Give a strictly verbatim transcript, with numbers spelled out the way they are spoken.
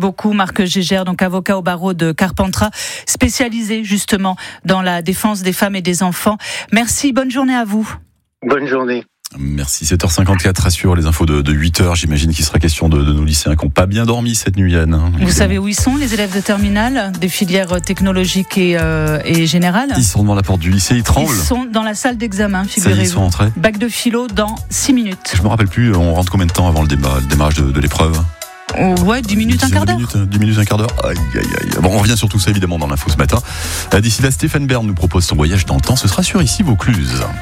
beaucoup Marc Gégère, donc avocat au barreau de Carpentras, spécialisé justement dans la défense des femmes et des enfants. Merci, bonne journée à vous. Bonne journée. Merci. sept heures cinquante-quatre, rassure les infos de, de huit heures. J'imagine qu'il sera question de, de nos lycéens qui n'ont pas bien dormi cette nuit, Yann. Vous savez où ils sont, les élèves de terminale, des filières technologiques et, euh, et générales? Ils sont devant la porte du lycée, ils tremblent. Ils sont dans la salle d'examen, figurez-vous. Ça y est, ils sont rentrés. Bac de philo dans six minutes. Je me rappelle plus, on rentre combien de temps avant le, déma- le démarrage de, de l'épreuve? Oh, ouais, dix minutes, un quart d'heure. dix minutes, dix minutes, un quart d'heure. Aïe, aïe, aïe. Bon, on revient sur tout ça évidemment dans l'info ce matin. D'ici là, Stéphane Bern nous propose son voyage dans le temps. Ce sera sur Ici Vaucluse.